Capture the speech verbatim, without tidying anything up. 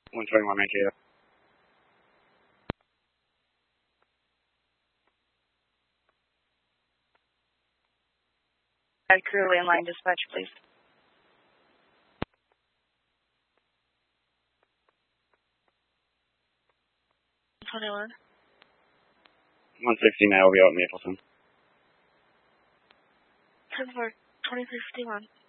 one twenty-one Mankato. Add crew landline dispatch, please. twenty-one. one sixty now will be out in Mapleton. ten four, twenty-three fifty-one.